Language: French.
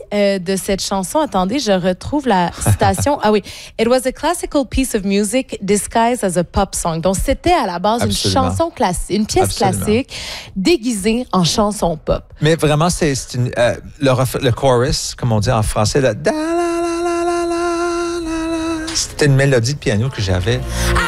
de cette chanson, attendez, je retrouve la citation. Ah oui. It was a classical piece of music disguised as a pop song. Donc, c'était à la base Absolument. une chanson classique, une pièce Absolument. classique déguisée en chanson pop. Mais vraiment, c'est le chorus, comme on dit en français, c'était une mélodie de piano que j'avais.